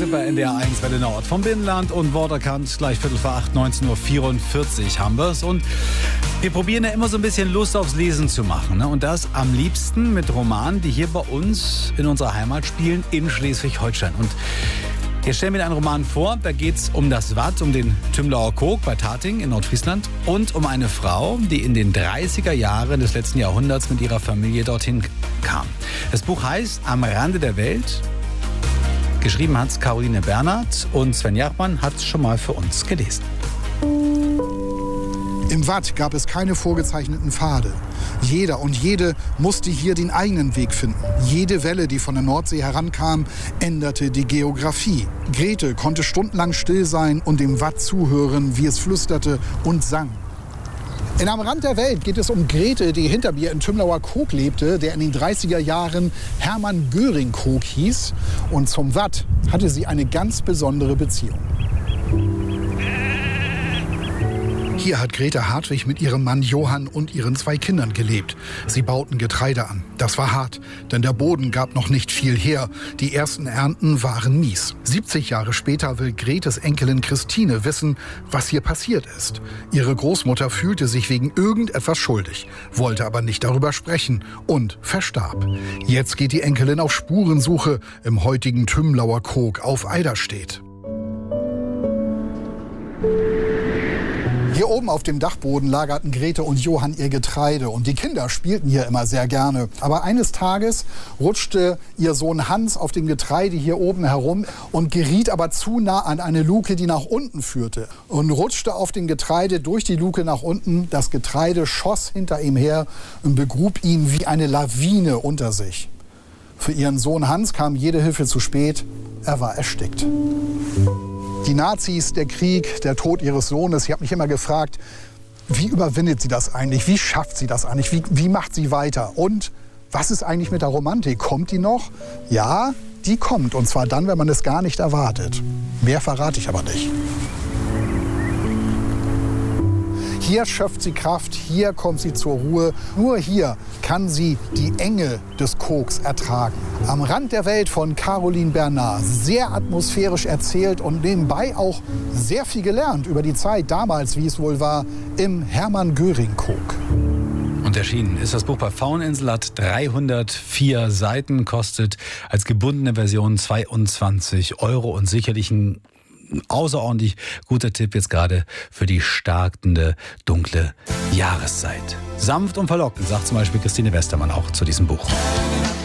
heute bei NDR 1 Welle Nord vom Binnenland und Worterkant. Gleich 7:45, 19:44 Uhr haben wir es. Und wir probieren ja immer so ein bisschen Lust aufs Lesen zu machen. Ne? Und das am liebsten mit Romanen, die hier bei uns in unserer Heimat spielen, in Schleswig-Holstein. Und jetzt stellen wir einen Roman vor, da geht es um das Watt, um den Tümlauer Kog bei Tating in Nordfriesland und um eine Frau, die in den 30er Jahren des letzten Jahrhunderts mit ihrer Familie dorthin kam. Das Buch heißt Am Rande der Welt. Geschrieben hat es Caroline Bernhardt und Sven Jachmann hat es schon mal für uns gelesen. Im Watt gab es keine vorgezeichneten Pfade. Jeder und jede musste hier den eigenen Weg finden. Jede Welle, die von der Nordsee herankam, änderte die Geografie. Grete konnte stundenlang still sein und dem Watt zuhören, wie es flüsterte und sang. In Am Rand der Welt geht es um Grete, die hinter mir in Tümlauer Kog lebte, der in den 30er Jahren Hermann Göring Kog hieß. Und zum Watt hatte sie eine ganz besondere Beziehung. Hier hat Grete Hartwig mit ihrem Mann Johann und ihren 2 Kindern gelebt. Sie bauten Getreide an. Das war hart, denn der Boden gab noch nicht viel her. Die ersten Ernten waren mies. 70 Jahre später will Gretes Enkelin Christine wissen, was hier passiert ist. Ihre Großmutter fühlte sich wegen irgendetwas schuldig, wollte aber nicht darüber sprechen und verstarb. Jetzt geht die Enkelin auf Spurensuche im heutigen Tümlauer Kog auf Eiderstedt. Hier oben auf dem Dachboden lagerten Grete und Johann ihr Getreide und die Kinder spielten hier immer sehr gerne. Aber eines Tages rutschte ihr Sohn Hans auf dem Getreide hier oben herum und geriet aber zu nah an eine Luke, die nach unten führte und rutschte auf dem Getreide durch die Luke nach unten. Das Getreide schoss hinter ihm her und begrub ihn wie eine Lawine unter sich. Für ihren Sohn Hans kam jede Hilfe zu spät. Er war erstickt. Die Nazis, der Krieg, der Tod ihres Sohnes. Ich habe mich immer gefragt, wie überwindet sie das eigentlich? Wie schafft sie das eigentlich? Wie macht sie weiter? Und was ist eigentlich mit der Romantik? Kommt die noch? Ja, die kommt. Und zwar dann, wenn man es gar nicht erwartet. Mehr verrate ich aber nicht. Hier schöpft sie Kraft, hier kommt sie zur Ruhe. Nur hier kann sie die Enge des Kogs ertragen. Am Rand der Welt von Caroline Bernhardt. Sehr atmosphärisch erzählt und nebenbei auch sehr viel gelernt über die Zeit damals, wie es wohl war, im Hermann Göring Kog. Und erschienen ist das Buch bei Fauninsel, hat 304 Seiten, kostet als gebundene Version 22 € und sicherlich ein außerordentlich guter Tipp jetzt gerade für die startende dunkle Jahreszeit. Sanft und verlockend, sagt zum Beispiel Christine Westermann auch zu diesem Buch.